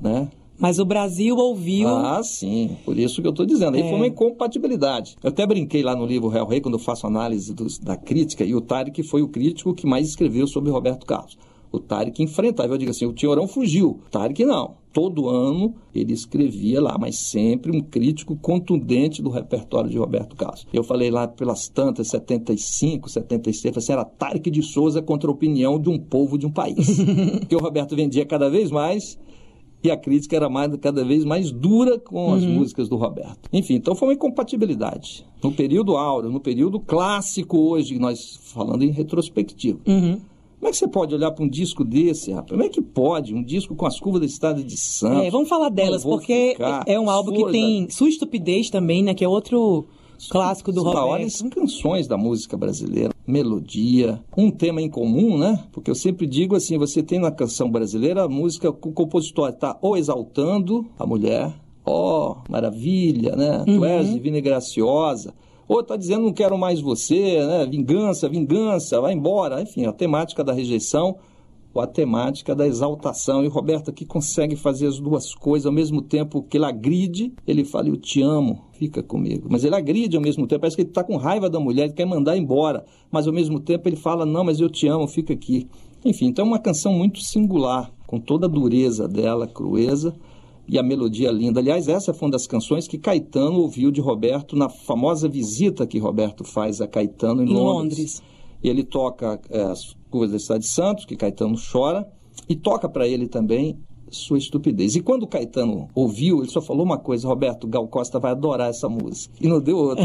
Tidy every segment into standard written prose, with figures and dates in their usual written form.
né? Mas o Brasil ouviu... Ah, sim. Por isso que eu estou dizendo. Aí foi uma incompatibilidade. Eu até brinquei lá no livro Real Rei, quando eu faço análise da crítica, e o Tarek foi o crítico que mais escreveu sobre Roberto Carlos. O Tarek enfrentava. Eu digo assim, o Tinhorão fugiu. O Tarek não. Todo ano ele escrevia lá, mas sempre um crítico contundente do repertório de Roberto Carlos. Eu falei lá pelas tantas, 75, 76, falei assim, era Tarek de Souza contra a opinião de um povo, de um país. Porque o Roberto vendia cada vez mais... E a crítica era cada vez mais dura com as músicas do Roberto. Enfim, então foi uma incompatibilidade. No período áureo, no período clássico hoje, nós falando em retrospectiva. Como é que você pode olhar para um disco desse, rapaz? Como é que pode? Um disco com as curvas da Estrada de Santos. Vamos falar delas, porque é um álbum que tem Sua Estupidez também, né? Que é outro clássico do Roberto. Olha as canções da música brasileira, melodia, um tema em comum, né? Porque eu sempre digo assim, você tem na canção brasileira a música, o compositor está ou exaltando a mulher, maravilha, né? Tu és divina e graciosa. Ou está dizendo, não quero mais você, né? Vingança, vingança, vai embora. Enfim, a temática da rejeição ou a temática da exaltação. E o Roberto aqui consegue fazer as duas coisas ao mesmo tempo que ele agride, ele fala, eu te amo, fica comigo. Mas ele agride ao mesmo tempo, parece que ele está com raiva da mulher, ele quer mandar embora. Mas ao mesmo tempo ele fala, não, mas eu te amo, fica aqui. Enfim, então é uma canção muito singular, com toda a dureza dela, crueza, e a melodia linda. Aliás, essa foi uma das canções que Caetano ouviu de Roberto na famosa visita que Roberto faz a Caetano em Londres. E ele toca as curvas da Estrada de Santos, que Caetano chora, e toca para ele também Sua Estupidez. E quando o Caetano ouviu, ele só falou uma coisa, Roberto, Gal Costa vai adorar essa música. E não deu outra.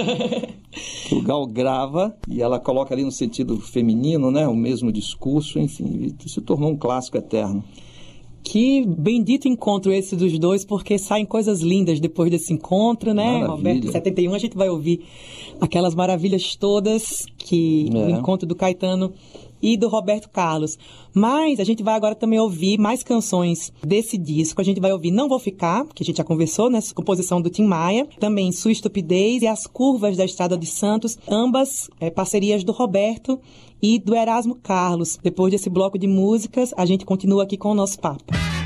O Gal grava e ela coloca ali no sentido feminino, né, o mesmo discurso, enfim, se tornou um clássico eterno. Que bendito encontro esse dos dois, porque saem coisas lindas depois desse encontro, né, Maravilha. Roberto? Em 71 a gente vai ouvir aquelas maravilhas todas que o encontro do Caetano e do Roberto Carlos. Mas a gente vai agora também ouvir mais canções desse disco. A gente vai ouvir Não Vou Ficar, que a gente já conversou, né? Composição do Tim Maia. Também Sua Estupidez e As Curvas da Estrada de Santos. Ambas parcerias do Roberto e do Erasmo Carlos. Depois desse bloco de músicas, a gente continua aqui com o nosso papo.